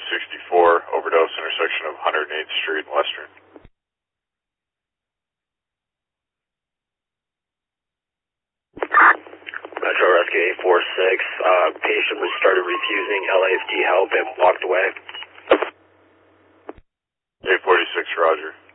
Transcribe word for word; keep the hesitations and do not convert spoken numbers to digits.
sixty-four, overdose intersection of one hundred eighth Street and Western. Metro Rescue eight four six, uh, patient was started refusing L A F T help and walked away. eight forty-six, Roger.